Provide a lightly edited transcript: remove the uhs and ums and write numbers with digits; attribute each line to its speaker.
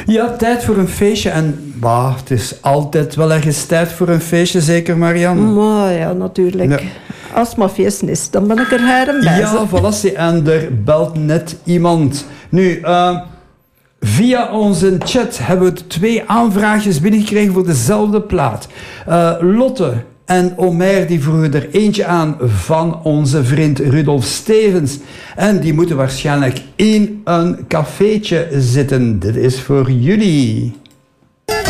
Speaker 1: Ja, tijd voor een feestje. En het is altijd wel ergens tijd voor een feestje, zeker Marianne?
Speaker 2: Maar ja, natuurlijk. Ja. Als het maar feesten is, dan ben ik er her en bij.
Speaker 1: Ja, voilà. En er belt net iemand. Nu, via onze chat hebben we 2 aanvraagjes binnengekregen voor dezelfde plaat. Lotte en Omer die vroegen er eentje aan van onze vriend Rudolf Stevens. En die moeten waarschijnlijk in een cafeetje zitten. Dit is voor jullie.